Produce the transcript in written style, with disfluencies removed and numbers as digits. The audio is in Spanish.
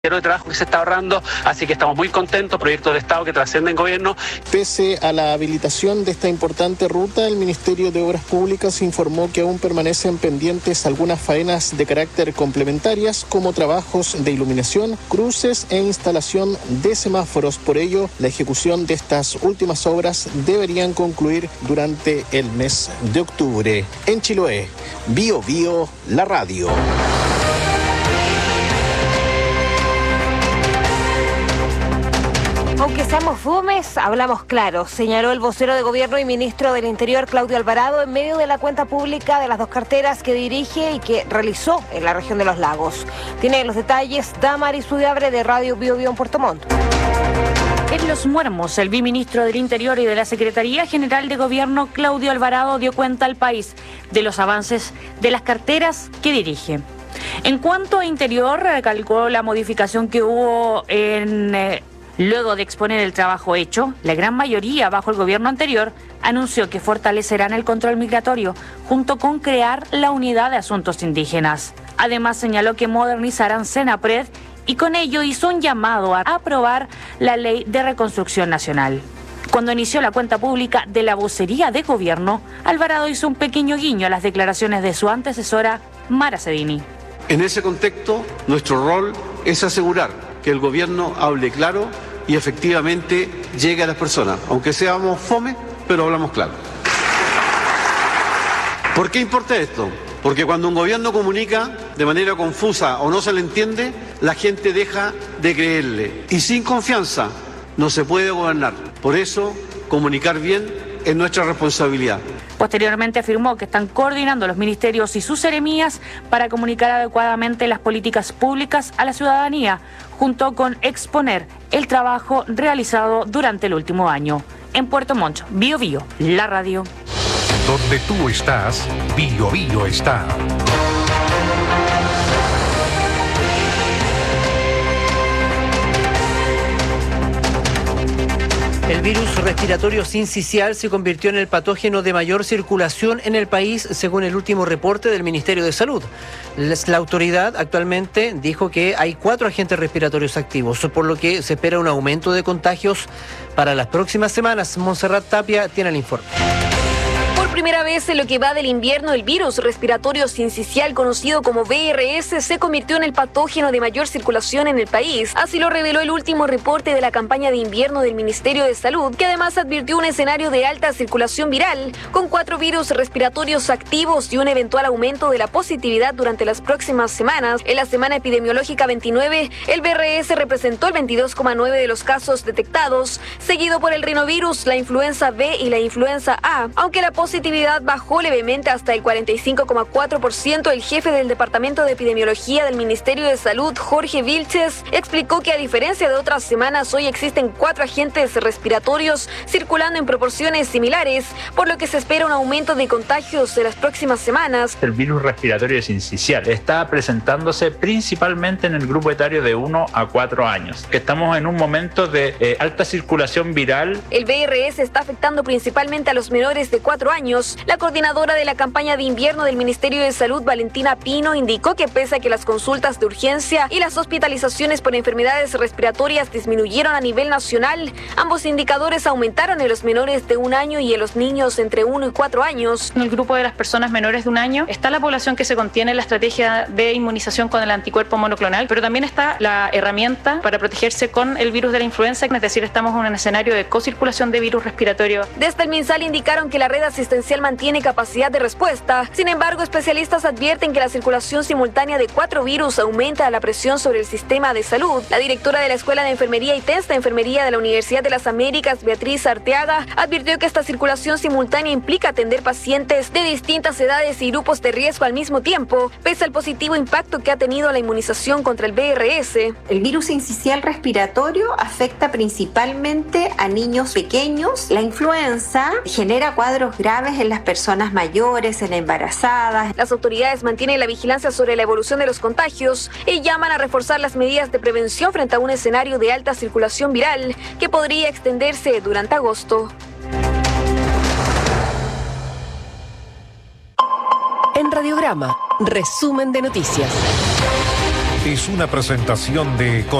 de trabajo que se está ahorrando, así que estamos muy contentos, proyectos de Estado que trascienden gobierno. Pese a la habilitación de esta importante ruta, el Ministerio de Obras Públicas informó que aún permanecen pendientes algunas faenas de carácter complementarias, como trabajos de iluminación, cruces e instalación de semáforos. Por ello, la ejecución de estas últimas obras deberían concluir durante el mes de octubre. En Chiloé, Bio Bio, la radio. Aunque seamos fomes, hablamos claro, señaló el vocero de Gobierno y ministro del Interior, Claudio Alvarado, en medio de la cuenta pública de las dos carteras que dirige y que realizó en la región de los lagos. Tiene los detalles Damaris Udiabre de Radio Bio Bio en Puerto Montt. En Los Muermos, el viceministro del Interior y de la Secretaría General de Gobierno, Claudio Alvarado, dio cuenta al país de los avances de las carteras que dirige. En cuanto a Interior, recalcó la modificación que hubo luego de exponer el trabajo hecho. La gran mayoría, bajo el gobierno anterior, anunció que fortalecerán el control migratorio, junto con crear la unidad de asuntos indígenas. Además, señaló que modernizarán Senapred y con ello hizo un llamado a aprobar la Ley de Reconstrucción Nacional. Cuando inició la cuenta pública de la vocería de gobierno, Alvarado hizo un pequeño guiño a las declaraciones de su antecesora, Mara Cedini. En ese contexto, nuestro rol es asegurar que el gobierno hable claro y efectivamente llegue a las personas, aunque seamos fome, pero hablamos claro. ¿Por qué importa esto? Porque cuando un gobierno comunica de manera confusa o no se le entiende, la gente deja de creerle. Y sin confianza no se puede gobernar. Por eso, comunicar bien es nuestra responsabilidad. Posteriormente afirmó que están coordinando los ministerios y sus seremías para comunicar adecuadamente las políticas públicas a la ciudadanía, junto con exponer el trabajo realizado durante el último año. En Puerto Montt, Bio Bio, la radio. Donde tú estás, Bio Bio está. El virus respiratorio sincicial se convirtió en el patógeno de mayor circulación en el país, según el último reporte del Ministerio de Salud. La autoridad actualmente dijo que hay 4 agentes respiratorios activos, por lo que se espera un aumento de contagios para las próximas semanas. Montserrat Tapia tiene el informe. Por primera vez en lo que va del invierno, el virus respiratorio sincicial, conocido como VRS, se convirtió en el patógeno de mayor circulación en el país. Así lo reveló el último reporte de la campaña de invierno del Ministerio de Salud, que además advirtió un escenario de alta circulación viral, con 4 virus respiratorios activos y un eventual aumento de la positividad durante las próximas semanas. En la semana epidemiológica 29, el VRS representó el 22,9% de los casos detectados, seguido por el rinovirus, la influenza B y la influenza A, aunque la positividad bajó levemente hasta el 45,4%. El jefe del Departamento de Epidemiología del Ministerio de Salud, Jorge Vilches, explicó que a diferencia de otras semanas, hoy existen 4 agentes respiratorios circulando en proporciones similares, por lo que se espera un aumento de contagios en las próximas semanas. El virus respiratorio sincicial está presentándose principalmente en el grupo etario de 1 a 4 años, que estamos en un momento de alta circulación viral. El VRS está afectando principalmente a los menores de 4 años. La coordinadora de la campaña de invierno del Ministerio de Salud, Valentina Pino, indicó que pese a que las consultas de urgencia y las hospitalizaciones por enfermedades respiratorias disminuyeron a nivel nacional, ambos indicadores aumentaron en los menores de 1 año y en los niños entre 1 y 4 años. En el grupo de las personas menores de 1 año está la población que se contiene en la estrategia de inmunización con el anticuerpo monoclonal, pero también está la herramienta para protegerse con el virus de la influenza, es decir, estamos en un escenario de cocirculación de virus respiratorio. Desde el MinSal indicaron que la red asistencial mantiene capacidad de respuesta. Sin embargo, especialistas advierten que la circulación simultánea de 4 virus aumenta la presión sobre el sistema de salud. La directora de la Escuela de Enfermería y Test de Enfermería de la Universidad de las Américas, Beatriz Arteaga, advirtió que esta circulación simultánea implica atender pacientes de distintas edades y grupos de riesgo al mismo tiempo, pese al positivo impacto que ha tenido la inmunización contra el VRS. El virus sincicial respiratorio afecta principalmente a niños pequeños. La influenza genera cuadros graves en las personas mayores, en embarazadas. Las autoridades mantienen la vigilancia sobre la evolución de los contagios y llaman a reforzar las medidas de prevención frente a un escenario de alta circulación viral que podría extenderse durante agosto. En Radiograma, resumen de noticias. es una presentación de